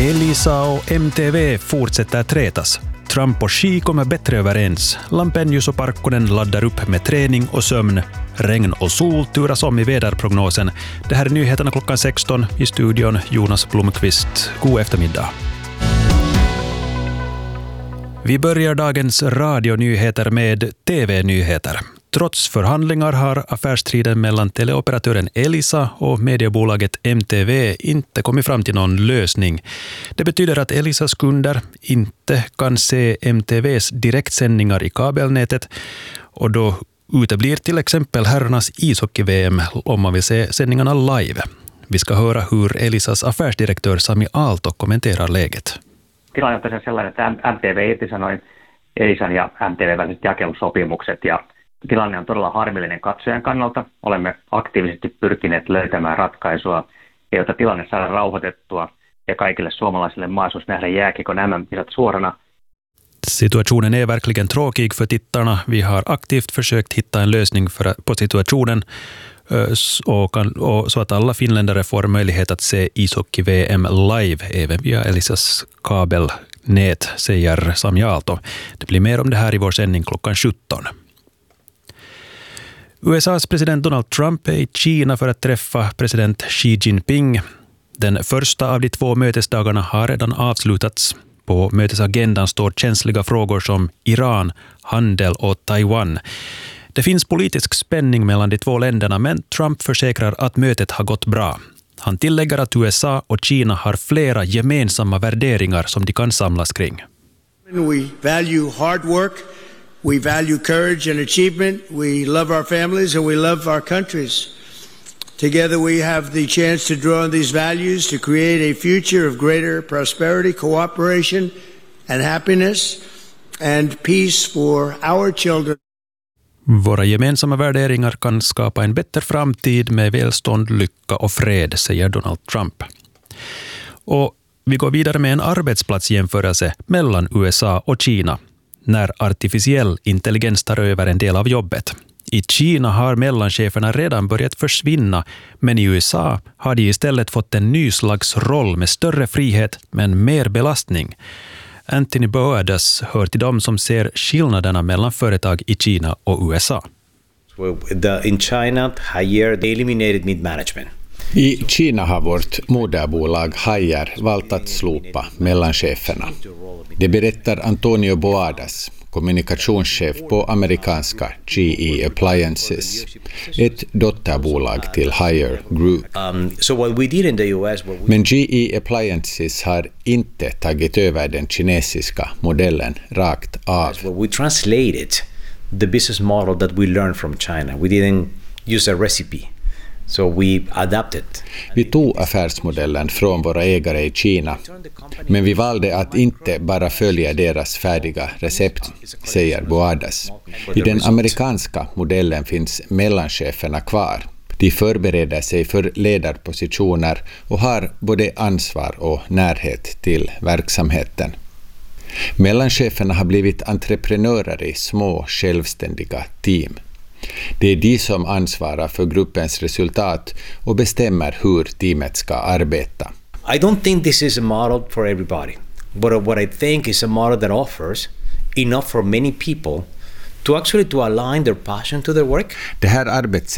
Elisa och MTV fortsätter trätas. Trump och Xi kommer bättre överens. Lampenius och Parkkonen laddar upp med träning och sömn. Regn och sol turas om i väderprognosen. Det här är nyheterna klockan 16. I studion Jonas Blomqvist. God eftermiddag. Vi börjar dagens radionyheter med TV-nyheter. Trots förhandlingar har affärsstriden mellan teleoperatören Elisa och mediebolaget MTV inte kommit fram till någon lösning. Det betyder att Elisas kunder inte kan se MTVs direktsändningar i kabelnätet och då uteblir till exempel herrarnas ishockey-VM om man vill se sändningarna live. Vi ska höra hur Elisas affärsdirektör Sami Aalto kommenterar läget. Tilanne on tosiaan sellainen, että MTV irtisanoi Elisan ja MTV väliset jakelusopimukset ja tilanne on todella harmillinen katsojan kannalta. Olemme aktiivisesti pyrkineet löytämään ratkaisua, jotta tilanne saadaan rauhoitettua ja kaikille suomalaisille mahdollisuus nähdä jääkiekon MM-kisat suorana. Situationen är verkligen tråkig för tittarna. Vi har aktivt försökt hitta en lösning på situationen och så att alla finländare får möjlighet att se ishockey-VM live även via Elisas kabelnät, säger Sami Aalto. Det blir mer om det här i vår sändning klockan 17. USAs president Donald Trump är i Kina för att träffa president Xi Jinping. Den första av de 2 mötesdagarna har redan avslutats. På mötesagendan står känsliga frågor som Iran, handel och Taiwan. Det finns politisk spänning mellan de 2 länderna, men Trump försäkrar att mötet har gått bra. Han tillägger att USA och Kina har flera gemensamma värderingar som de kan samlas kring. We value hard work, we value courage and achievement, we love our families and we love our countries. Together we have the chance to draw on these values to create a future of greater prosperity, cooperation and happiness and peace for our children. Våra gemensamma värderingar kan skapa en bättre framtid med välstånd, lycka och fred, säger Donald Trump. Och vi går vidare med en arbetsplatsjämförelse mellan USA och Kina när artificiell intelligens tar över en del av jobbet. I Kina har mellancheferna redan börjat försvinna, men i USA har de istället fått en ny slags roll med större frihet men mer belastning. Anthony Boadas hör till dem som ser skillnaderna mellan företag i Kina och USA. In China, Haier eliminated mid-management. I Kina har vårt moderbolag Haier valt att slopa mellancheferna. Det berättar Antonio Boadas, kommunikationschef på amerikanska GE Appliances, ett dotterbolag till Haier Group. Men GE Appliances har inte tagit över den kinesiska modellen rakt av. We translated the business model that we learned from China. We didn't use a recipe. So we adapted. Vi tog affärsmodellen från våra ägare i Kina, men vi valde att inte bara följa deras färdiga recept, säger Boadas. I den amerikanska modellen finns mellancheferna kvar. De förbereder sig för ledarpositioner och har både ansvar och närhet till verksamheten. Mellancheferna har blivit entreprenörer i små självständiga team. Det är de som ansvarar för gruppens resultat och bestämmer hur teamet ska arbeta. I don't think this is a model for everybody. But what I think is a model that offers enough for many people to align their passion to their work. Det här